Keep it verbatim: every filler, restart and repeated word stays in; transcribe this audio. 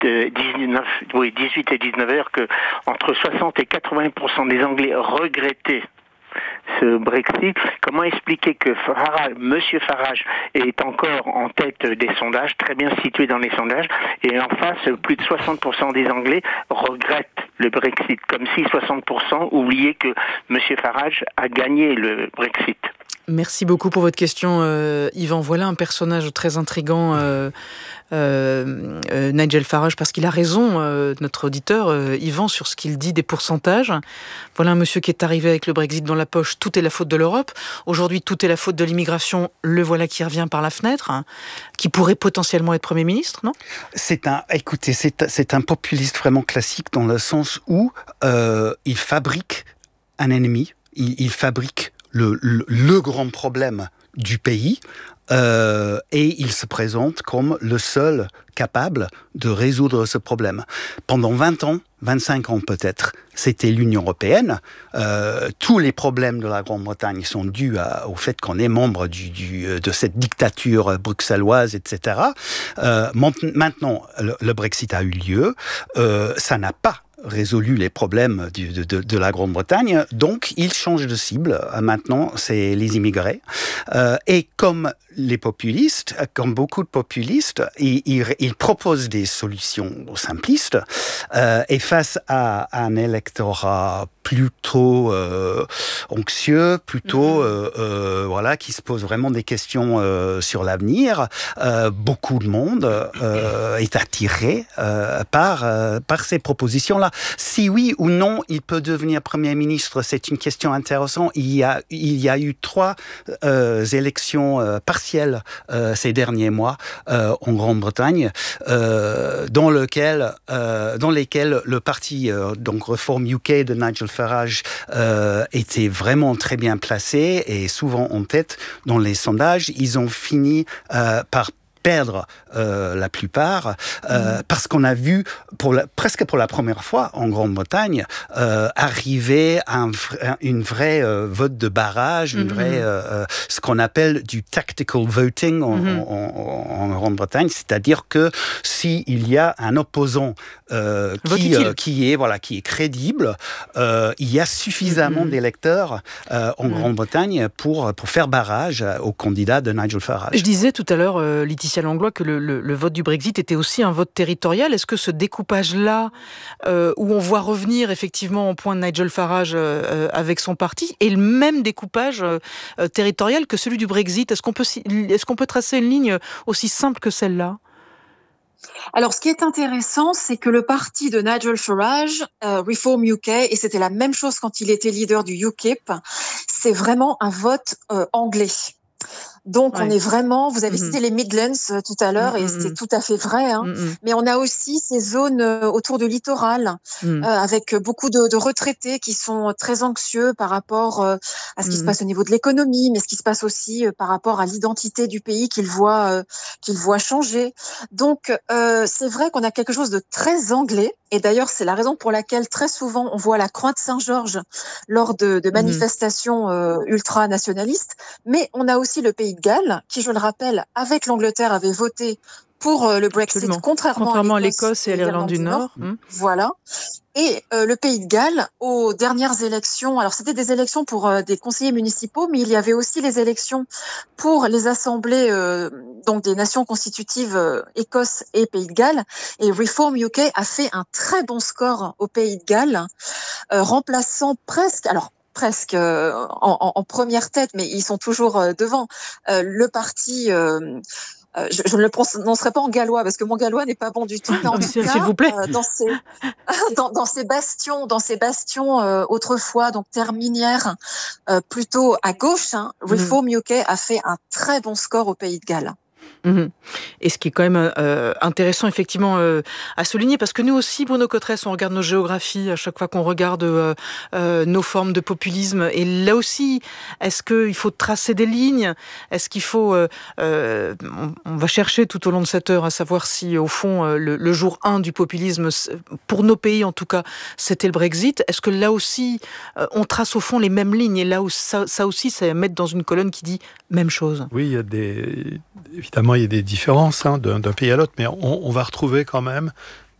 dix-neuf, oui, dix-huit et dix-neuf heures que entre soixante et quatre-vingts pour cent des Anglais regrettaient ce Brexit. Comment expliquer que Farage, Monsieur Farage est encore en tête des sondages, très bien situé dans les sondages, et en face, plus de soixante pour cent des Anglais regrettent le Brexit, comme si soixante pour cent oubliaient que Monsieur Farage a gagné le Brexit. Merci beaucoup pour votre question, euh, Yvan. Voilà un personnage très intriguant, euh, euh, euh, Nigel Farage, parce qu'il a raison, euh, notre auditeur, euh, Yvan, sur ce qu'il dit des pourcentages. Voilà un monsieur qui est arrivé avec le Brexit dans la poche. Tout est la faute de l'Europe. Aujourd'hui, tout est la faute de l'immigration. Le voilà qui revient par la fenêtre, hein, qui pourrait potentiellement être Premier ministre, non ? C'est un, écoutez, c'est, c'est un populiste vraiment classique dans le sens où euh, il fabrique un ennemi, il, il fabrique Le, le, le grand problème du pays euh, et il se présente comme le seul capable de résoudre ce problème. Pendant vingt ans, vingt-cinq ans peut-être, c'était l'Union européenne. Euh, tous les problèmes de la Grande-Bretagne sont dus à, au fait qu'on est membre du, du, de cette dictature bruxelloise, et cetera. Euh, maintenant, le, le Brexit a eu lieu. Euh, ça n'a pas résolu les problèmes du, de, de, de la Grande-Bretagne, donc il change de cible. Maintenant, c'est les immigrés. Euh, et comme les populistes, comme beaucoup de populistes, ils, ils, ils proposent des solutions simplistes euh, et face à, à un électorat plutôt euh, anxieux, plutôt euh, euh, voilà, qui se pose vraiment des questions euh, sur l'avenir. Euh, beaucoup de monde euh, est attiré euh, par euh, par ces propositions-là. Si oui ou non, il peut devenir Premier ministre, c'est une question intéressante. Il y a il y a eu trois euh, élections euh, partielles euh, ces derniers mois euh, en Grande-Bretagne, euh, dans lequel euh, dans lesquelles le parti euh, donc Reform U K de Nigel Farage euh, était vraiment très bien placé et souvent en tête dans les sondages. Ils ont fini euh, par perdre euh, la plupart euh, mmh. parce qu'on a vu pour la, presque pour la première fois en Grande-Bretagne euh, arriver un, une vraie euh, vote de barrage, une mmh. vraie euh, ce qu'on appelle du tactical voting en, mmh. en, en, en Grande-Bretagne, c'est-à-dire que si il y a un opposant euh, qui, euh, qui est voilà qui est crédible, euh, il y a suffisamment mmh. d'électeurs euh, en mmh. Grande-Bretagne pour pour faire barrage au candidat de Nigel Farage. Je disais tout à l'heure, euh, Laetitia Langlois, que le, le, le vote du Brexit était aussi un vote territorial. Est-ce que ce découpage-là, euh, où on voit revenir effectivement en point de Nigel Farage euh, avec son parti, est le même découpage euh, territorial que celui du Brexit ? Est-ce qu'on peut, est-ce qu'on peut tracer une ligne aussi simple que celle-là ? Alors, ce qui est intéressant, c'est que le parti de Nigel Farage, euh, Reform U K, et c'était la même chose quand il était leader du U K I P, c'est vraiment un vote euh, anglais. Donc, ouais. on est vraiment, vous avez mm-hmm. cité les Midlands euh, tout à l'heure, mm-hmm. et c'est tout à fait vrai, hein, mm-hmm. mais on a aussi ces zones euh, autour de littoral, mm. euh, avec beaucoup de, de retraités qui sont très anxieux par rapport euh, à ce qui mm. se passe au niveau de l'économie, mais ce qui se passe aussi euh, par rapport à l'identité du pays qu'ils voient, euh, qu'ils voient changer. Donc, euh, c'est vrai qu'on a quelque chose de très anglais, et d'ailleurs, c'est la raison pour laquelle très souvent on voit la croix de Saint-Georges lors de, de manifestations euh, ultranationalistes, mais on a aussi le pays de Galles, qui, je le rappelle, avec l'Angleterre, avait voté pour euh, le Brexit, Absolument. contrairement, contrairement à, l'Écosse à l'Écosse et à l'Irlande du Nord. Nord. Mmh. Voilà. Et euh, le pays de Galles, aux dernières élections, alors c'était des élections pour euh, des conseillers municipaux, mais il y avait aussi les élections pour les assemblées euh, donc des nations constitutives euh, Écosse et Pays de Galles. Et Reform U K a fait un très bon score au Pays de Galles, euh, remplaçant presque, alors presque euh, en, en, en première tête, mais ils sont toujours euh, devant, euh, le parti... Euh, Euh, je, je ne le prononcerai pas en gallois parce que mon gallois n'est pas bon du tout. Mais en tout s'il cas, vous plaît. Euh, dans ces dans, dans ces bastions, dans ces bastions euh, autrefois, donc terre minière, euh, plutôt à gauche, hein, Reform mmh. U K a fait un très bon score au Pays de Galles. Mmh. Et ce qui est quand même euh, intéressant effectivement euh, à souligner, parce que nous aussi, Bruno Cotresse, on regarde nos géographies à chaque fois qu'on regarde euh, euh, nos formes de populisme, et là aussi, est-ce qu'il faut tracer des lignes ? Est-ce qu'il faut... Euh, euh, on, on va chercher tout au long de cette heure à savoir si, au fond, euh, le, le jour un du populisme, pour nos pays en tout cas, c'était le Brexit. Est-ce que là aussi, euh, on trace au fond les mêmes lignes, et là où ça, ça aussi, c'est à mettre dans une colonne qui dit même chose ? Oui, il y a des... Évidemment, il y a des différences hein, d'un, d'un pays à l'autre, mais on, on va retrouver quand même